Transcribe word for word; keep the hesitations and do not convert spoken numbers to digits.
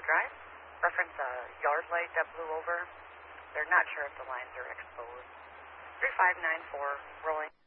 Drive. Reference a yard light that blew over. They're not sure if the lines are exposed. three five nine four, rolling.